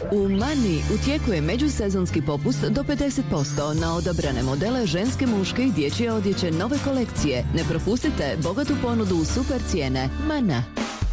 U Mani u tijeku je međusezonski popust do 50% na odabrane modele ženske, muške i dječje odjeće nove kolekcije. Ne propustite bogatu ponudu super cijene. Mana.